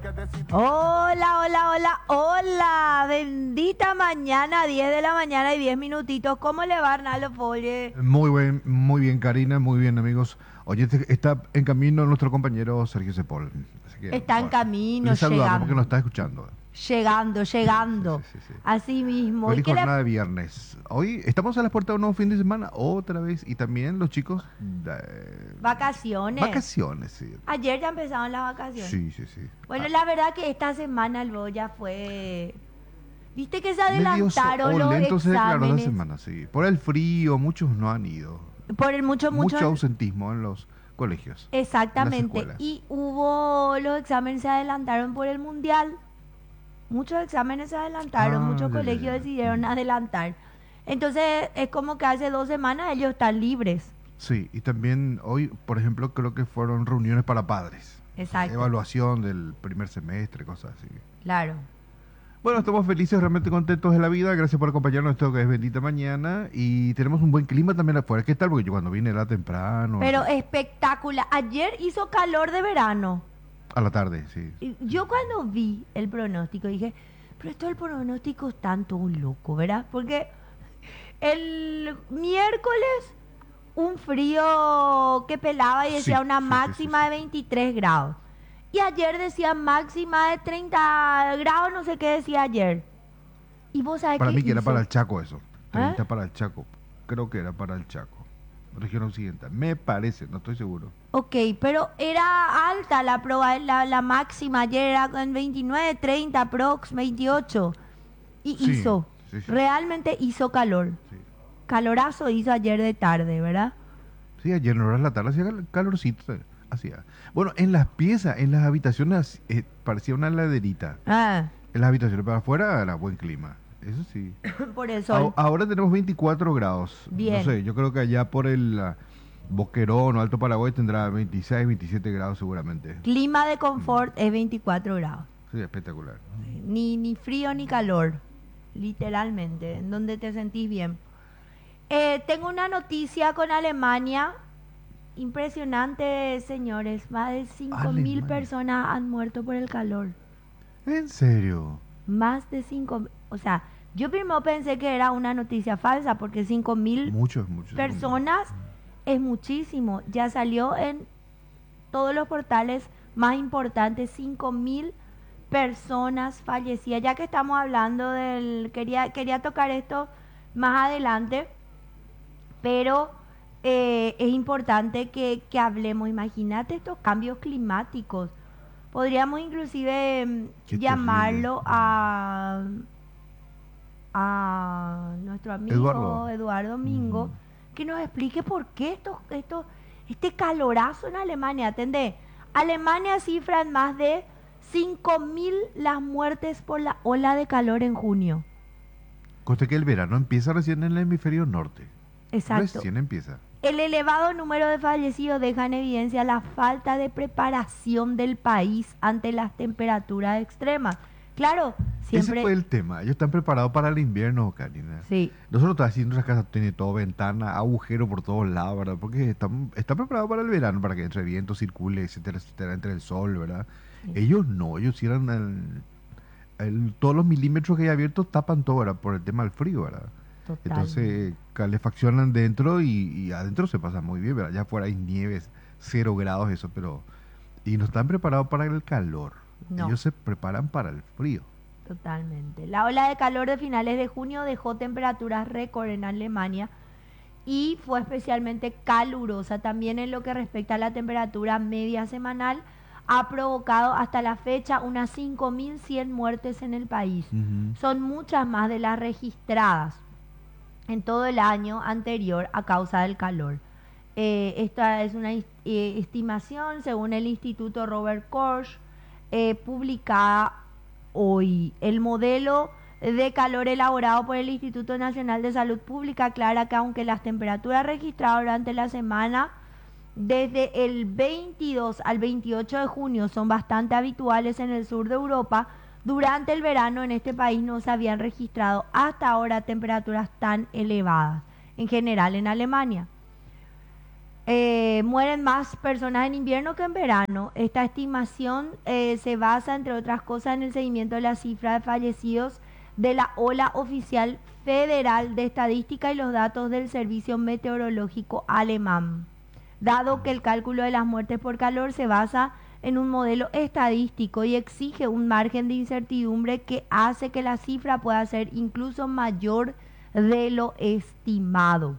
Hola, hola, hola, hola. Bendita mañana, 10 de la mañana y 10 minutitos. ¿Cómo le va, Arnaldo Folle? Muy bien, Karina, muy bien, amigos. Oye, está en camino nuestro compañero Sergio Cepol. Así que, Está en bueno, camino, le saludamos porque nos llegando. está escuchando. Llegando, Sí, sí, llegando. sí, sí. Así mismo. ¿Y Feliz qué le... jornada de viernes. Hoy estamos a las puertas de un nuevo fin de semana, otra vez. Y también los chicos, Vacaciones. vacaciones, sí. Ayer ya empezaron las vacaciones. Sí, sí, sí. Bueno, la verdad que esta semana el ya fue... Viste que se adelantaron O los lento se declaró esta exámenes semana, sí. Por el frío, muchos no han ido. por el mucho... Mucho ausentismo en los colegios, en las Exactamente. escuelas. Y hubo... Los exámenes se adelantaron por el mundial. Muchos exámenes se adelantaron, Ah, muchos ya, ya, colegios ya. decidieron adelantar. Entonces es como que hace 2 semanas ellos están libres. Sí, y también hoy, por ejemplo, creo que fueron reuniones para padres. Exacto, Evaluación del primer semestre, cosas así. claro. Bueno, estamos felices, realmente contentos de la vida. Gracias por acompañarnos. Esto que es bendita mañana. Y tenemos un buen clima también afuera. ¿Qué tal? Porque yo cuando vine era temprano, Pero espectacular. Ayer hizo calor de verano. a la tarde, sí. Y Sí, yo sí. cuando vi el pronóstico dije, pero esto el pronóstico es tanto un loco, ¿verdad? Porque el miércoles un frío que pelaba y decía Sí, una sí, sí, sí, máxima sí. de 23 grados. Y ayer decía máxima de 30 grados, no sé qué decía ayer. ¿Y vos sabés Para qué mí que era para hizo? el Chaco eso. ¿Eh? 30 para el Chaco. Creo que era para el Chaco. Región Occidental. Me parece, no estoy seguro. Ok, pero era alta la máxima, ayer era con 29, 30, prox, 28. Y Sí, sí, sí. realmente hizo calor. Sí. Calorazo hizo ayer de tarde, ¿verdad? Sí, ayer en horas de la tarde hacía calorcito. Hacía. Bueno, en las piezas, en las habitaciones, parecía una laderita. Ah, En las habitaciones para afuera era buen clima. Eso sí. por el sol. Ahora tenemos 24 grados. No Bien. sé, yo creo que allá por el Boquerón o Alto Paraguay tendrá 26, 27 grados seguramente. Clima de Mm, confort es 24 grados. sí, espectacular. Ni frío ni calor. Literalmente, en donde te sentís bien. Tengo una noticia con Alemania. Impresionante, señores. Más de 5.000 Alemania. personas han muerto por el calor. ¿En serio? Más de 5. O sea, yo primero pensé que era una noticia falsa porque 5.000 Muchos, muchos. personas es muchísimo. Ya salió en todos los portales más importantes, 5.000 personas fallecidas. Ya que estamos hablando del... Quería tocar esto más adelante, pero es importante que hablemos. Imagínate estos cambios climáticos. Podríamos inclusive Qué terrible. llamarlo a nuestro Eduardo. amigo Eduardo Mingo, Ujú. que nos explique por qué este calorazo en Alemania. Atendé, Alemania cifra en más de 5.000 las muertes por la ola de calor en junio. Conste que el verano empieza recién en el hemisferio norte. Exacto. Recién empieza. El elevado número de fallecidos deja en evidencia la falta de preparación del país ante las temperaturas extremas. Claro, Ese fue siempre... el tema. Ellos están preparados para el invierno, Karina. Sí, Nosotros estamos haciendo nuestra casa, tiene todo ventana, agujero por todos lados, ¿verdad? Porque están preparados para el verano, para que entre viento, circule, etcétera, etcétera, entre el sol, ¿verdad? sí, Ellos no, ellos cierran todos los milímetros que hay abiertos, tapan todo, ¿verdad? Por el tema del frío, ¿verdad? totalmente. Entonces, calefaccionan dentro y adentro se pasa muy bien, ¿verdad? Ya afuera hay nieves, 0 grados, eso, pero... Y no están preparados para el calor. No. Ellos se preparan para el frío. Totalmente. La ola de calor de finales de junio dejó temperaturas récord en Alemania y fue especialmente calurosa. También en lo que respecta a la temperatura media semanal, ha provocado hasta la fecha unas 5.100 muertes en el país. Ujú. Son muchas más de las registradas en todo el año anterior a causa del calor. Esta es una estimación según el Instituto Robert Koch, publicada hoy. El modelo de calor elaborado por el Instituto Nacional de Salud Pública aclara que aunque las temperaturas registradas durante la semana desde el 22 al 28 de junio son bastante habituales en el sur de Europa, durante el verano en este país no se habían registrado hasta ahora temperaturas tan elevadas, en general en Alemania. Mueren más personas en invierno que en verano. Esta estimación se basa, entre otras cosas, en el seguimiento de la cifra de fallecidos de la Ola Oficial Federal de Estadística y los datos del Servicio Meteorológico Alemán. Dado que el cálculo de las muertes por calor se basa en un modelo estadístico y exige un margen de incertidumbre que hace que la cifra pueda ser incluso mayor de lo estimado.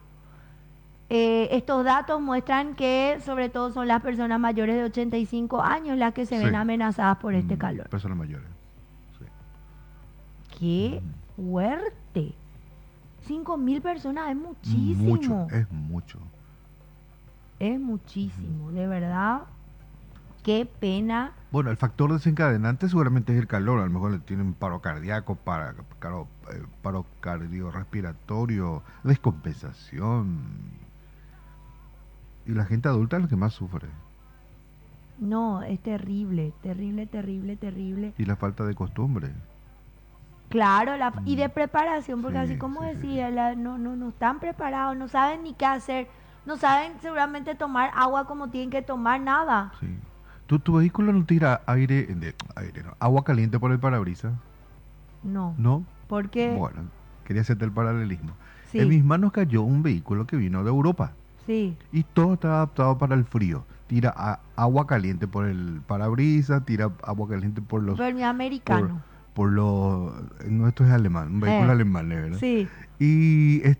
Estos datos muestran que sobre todo son las personas mayores de 85 años las que se ven Sí. amenazadas por este calor. Personas mayores. Sí. ¡Qué fuerte! 5.000 personas es muchísimo. Mucho, es mucho. Es muchísimo, de verdad. Qué pena. Bueno, el factor desencadenante seguramente es el calor. A lo mejor le tienen paro cardíaco, paro cardiorrespiratorio, descompensación. Y la gente adulta es la que más sufre. No, es terrible, terrible, terrible, terrible. Y la falta de costumbre. Claro, y de preparación, porque Sí, así como sí, sí, decía, no están preparados, no saben ni qué hacer, no saben seguramente tomar agua como tienen que tomar, nada. Sí. ¿Tu vehículo no tira aire, no, agua caliente por el parabrisas? No, ¿No? porque Bueno, quería hacerte el paralelismo. sí, En mis manos cayó un vehículo que vino de Europa sí, y todo está adaptado para el frío. Tira agua caliente por el parabrisas, tira agua caliente por los... pero mi americano. Por los... No, esto es alemán, un vehículo alemán, ¿verdad? Sí, Y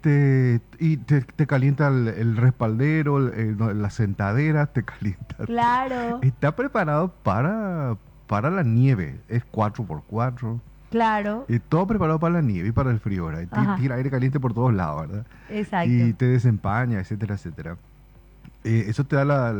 te calienta el respaldero, no, la sentadera, te calienta. claro, Está preparado para la nieve. Es 4x4. claro, Todo preparado para la nieve y para el frío, ¿verdad? Ajá. Tira aire caliente por todos lados, ¿verdad? exacto. Y te desempaña, etcétera, etcétera. Eso te da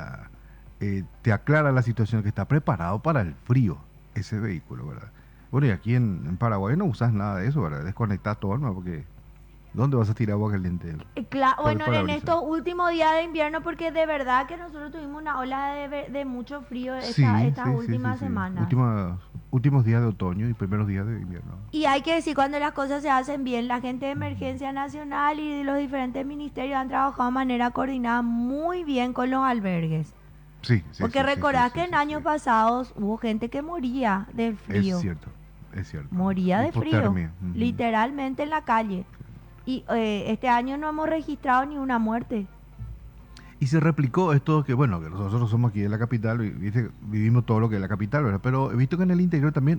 te aclara la situación que está preparado para el frío, ese vehículo, ¿verdad? Bueno, y aquí en Paraguay no usas nada de eso, ¿verdad? Desconectas todo, ¿no? Porque ¿dónde vas a tirar agua caliente? Por el Bueno, en parabrisas. estos últimos días de invierno, porque de verdad que nosotros tuvimos una ola de mucho frío Sí, estas sí, sí, últimas sí, sí. semanas. Últimos días de otoño y primeros días de invierno. Y hay que decir, cuando las cosas se hacen bien, la gente de Emergencia Nacional y de los diferentes ministerios han trabajado de manera coordinada muy bien con los albergues. Sí, sí. Porque sí, sí, recordás sí, que sí, en sí, años sí. pasados hubo gente que moría del frío. Es cierto, es cierto. Moría de frío, Hipotermia. Ujú. literalmente en la calle. Y este año no hemos registrado ni una muerte. Y se replicó esto que, bueno, que nosotros somos aquí de la capital, ¿viste? Vivimos todo lo que es la capital, ¿verdad? Pero he visto que en el interior también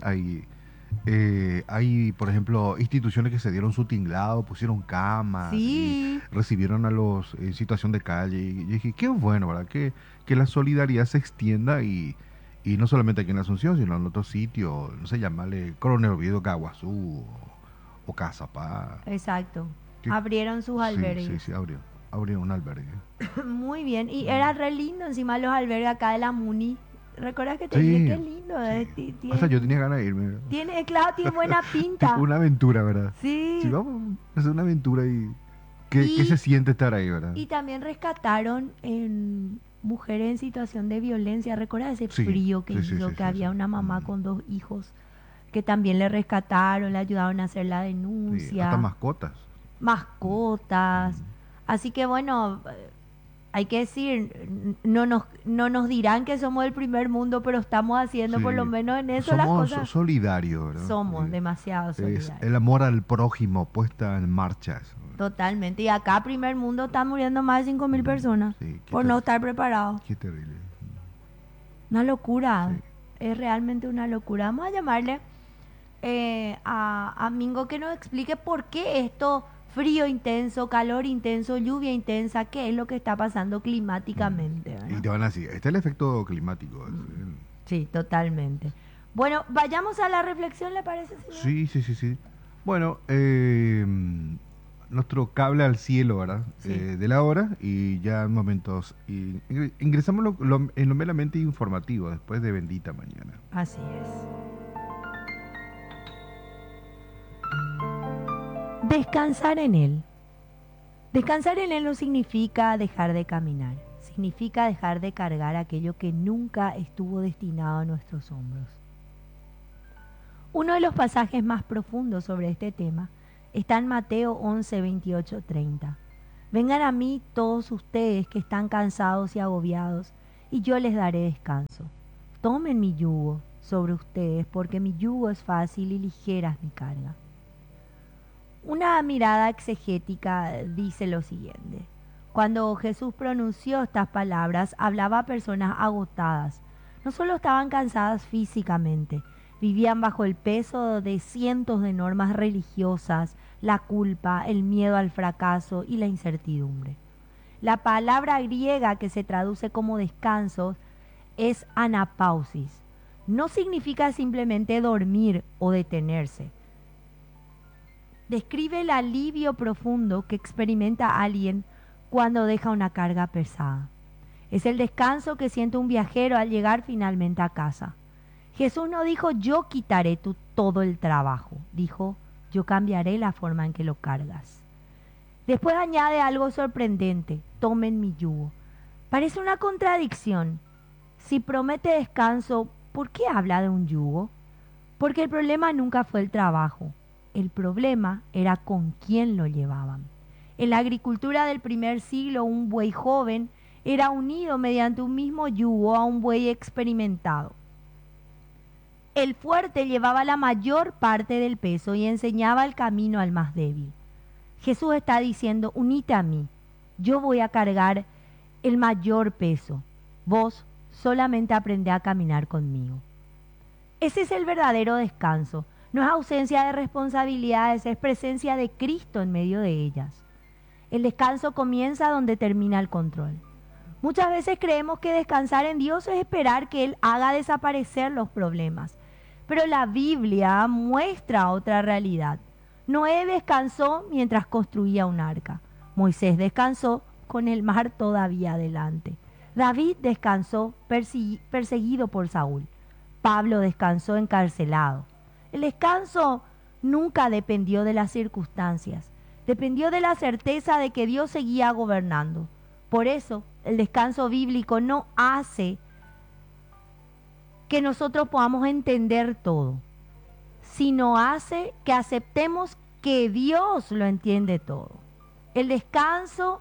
hay, por ejemplo, instituciones que se dieron su tinglado, pusieron camas y Sí, recibieron a los en situación de calle. Y yo dije, qué bueno, ¿verdad? Que la solidaridad se extienda y no solamente aquí en Asunción, sino en otros sitios, no sé, llamarle Coronel Oviedo, Caguazú o Cazapá. exacto. Que- Abrieron sus Sí, albergues. sí, sí, abrió un albergue. Muy bien. Y era re lindo encima los albergues acá de la Muni. ¿Recuerdas que te dije Sí, qué lindo? sí. Tiene, Hasta yo tenía ganas de irme. claro, tiene buena pinta. Una aventura, ¿verdad? Sí, Sí. vamos a hacer una aventura y... ¿Qué Y- se siente estar ahí, verdad? Y también rescataron en mujeres en situación de violencia. ¿Recuerdas ese Sí, frío que sí, hizo? sí, Que sí, había sí. una mamá con 2 hijos que también le rescataron, le ayudaron a hacer la Sí, denuncia. hasta mascotas. Mascotas. Así que bueno, hay que decir, no nos dirán que somos el primer mundo, pero estamos haciendo por Sí. lo menos en eso las Somos cosas. solidarios, ¿verdad? Somos Sí. demasiado Es solidarios. el amor al prójimo puesta en marcha. Eso. Totalmente. Y acá, primer mundo, están muriendo más de 5.000 personas Sí, qué por no terrible. estar preparados. Qué terrible. Una locura. Sí. Es realmente una locura. Vamos a llamarle a Mingo que nos explique por qué esto, frío intenso, calor intenso, lluvia intensa, qué es lo que está pasando climáticamente. Y ¿verdad? te van a decir, este es el efecto climático. Sí, totalmente. Bueno, vayamos a la reflexión, ¿le parece, señor? Sí, sí, sí, sí. Bueno, nuestro cable al cielo, ¿verdad? Sí. De la hora y ya en momentos. Ingresamos en lo meramente informativo después de Bendita Mañana. Así es. Descansar en él. Descansar en él no significa dejar de caminar. Significa dejar de cargar aquello que nunca estuvo destinado a nuestros hombros. Uno de los pasajes más profundos sobre este tema está en Mateo 11, 28, 30. Vengan a mí todos ustedes que están cansados y agobiados, y yo les daré descanso. Tomen mi yugo sobre ustedes, porque mi yugo es fácil y ligera es mi carga. Una mirada exegética dice lo siguiente. Cuando Jesús pronunció estas palabras, hablaba a personas agotadas. No solo estaban cansadas físicamente, vivían bajo el peso de cientos de normas religiosas, la culpa, el miedo al fracaso y la incertidumbre. La palabra griega que se traduce como descanso es anapausis. No significa simplemente dormir o detenerse. Describe el alivio profundo que experimenta alguien cuando deja una carga pesada. Es el descanso que siente un viajero al llegar finalmente a casa. Jesús no dijo, yo quitaré todo el trabajo. Dijo, yo cambiaré la forma en que lo cargas. Después añade algo sorprendente, tomen mi yugo. Parece una contradicción. Si promete descanso, ¿por qué habla de un yugo? Porque el problema nunca fue el trabajo. El problema era con quién lo llevaban. En la agricultura del primer siglo, un buey joven era unido mediante un mismo yugo a un buey experimentado. El fuerte llevaba la mayor parte del peso y enseñaba el camino al más débil. Jesús está diciendo, unite a mí, yo voy a cargar el mayor peso. Vos solamente aprende a caminar conmigo. Ese es el verdadero descanso. No es ausencia de responsabilidades, es presencia de Cristo en medio de ellas. El descanso comienza donde termina el control. Muchas veces creemos que descansar en Dios es esperar que Él haga desaparecer los problemas. Pero la Biblia muestra otra realidad. Noé descansó mientras construía un arca. Moisés descansó con el mar todavía adelante. David descansó perseguido por Saúl. Pablo descansó encarcelado. El descanso nunca dependió de las circunstancias. Dependió de la certeza de que Dios seguía gobernando. Por eso, el descanso bíblico no hace que nosotros podamos entender todo, sino hace que aceptemos que Dios lo entiende todo. El descanso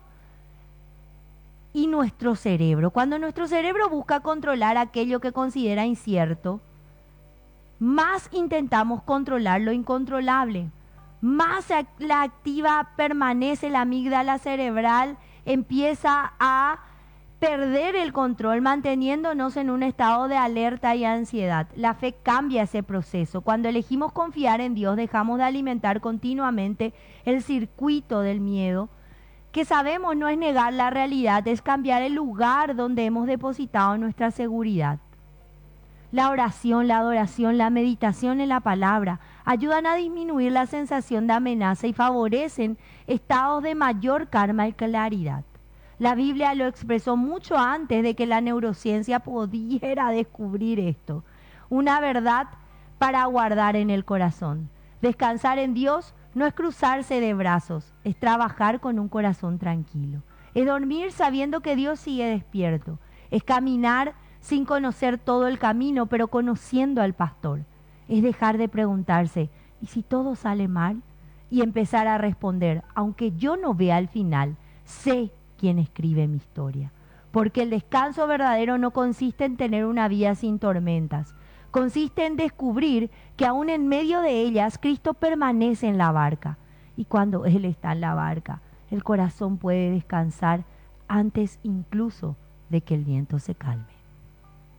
y nuestro cerebro. Cuando nuestro cerebro busca controlar aquello que considera incierto, más intentamos controlar lo incontrolable. Más la activa permanece la amígdala cerebral, empieza a perder el control, manteniéndonos en un estado de alerta y ansiedad. La fe cambia ese proceso. Cuando elegimos confiar en Dios, dejamos de alimentar continuamente el circuito del miedo, que sabemos no es negar la realidad, es cambiar el lugar donde hemos depositado nuestra seguridad. La oración, la adoración, la meditación en la palabra ayudan a disminuir la sensación de amenaza y favorecen estados de mayor calma y claridad. La Biblia lo expresó mucho antes de que la neurociencia pudiera descubrir esto. Una verdad para guardar en el corazón. Descansar en Dios no es cruzarse de brazos, es trabajar con un corazón tranquilo. Es dormir sabiendo que Dios sigue despierto. Es caminar sin conocer todo el camino, pero conociendo al pastor. Es dejar de preguntarse, ¿y si todo sale mal? Y empezar a responder, aunque yo no vea el final, sé quién escribe mi historia. Porque el descanso verdadero no consiste en tener una vida sin tormentas. Consiste en descubrir que aún en medio de ellas, Cristo permanece en la barca. Y cuando Él está en la barca, el corazón puede descansar antes incluso de que el viento se calme.